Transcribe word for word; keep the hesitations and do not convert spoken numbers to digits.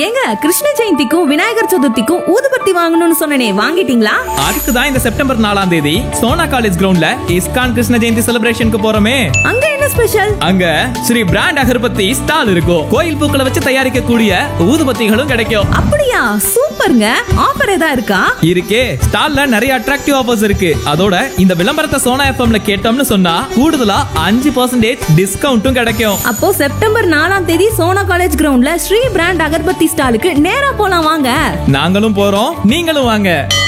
ஏங்க கிருஷ்ண ஜெயந்திக்கும் விநாயகர் சதுர்த்திக்கும் ஊதுபத்தி வாங்கணும்னு சொன்னனே, வாங்கிட்டீங்களா? அதுக்கு தான் இந்த செப்டம்பர் நாலாம் தேதி சோனா காலேஜ் கிரவுண்ட்ல இஸ்கான் கிருஷ்ண ஜெயந்தி செலிப்ரேஷனுக்கு போறோமே. அங்க என்ன ஸ்பெஷல்? அங்க ஸ்ரீ பிராண்ட் அகர்பத்தி ஸ்டால் இருக்கும். கோயில் பூக்களை வச்சு தயாரிக்கக்கூடிய ஊதுபத்திகளும் கிடைக்கும். அப்படியா, சூப்பர்ங்க. ஆஃபர் ஏதா இருக்கா? இருக்கே, ஸ்டால்ல நிறைய அட்ராக்டிவ் ஆஃபர்ஸ் இருக்கு. அதோட இந்த விளம்பரத்தை சோனா எஃப்எம்ல கேட்டோம்னு சொன்னா கூடுதலா அஞ்சு பர்சன்டேஜ் டிஸ்கவுண்ட்டும் கிடைக்கும். அப்போ செப்டம்பர் நாலாம் தேதி சோனா காலேஜ் கிரவுண்ட்ல ஸ்ரீ பிராண்ட் அகர்பத்தி ஸ்டாலுக்கு நேரா போலாம் வாங்க. நாங்களும் போறோம், நீங்களும் வாங்க.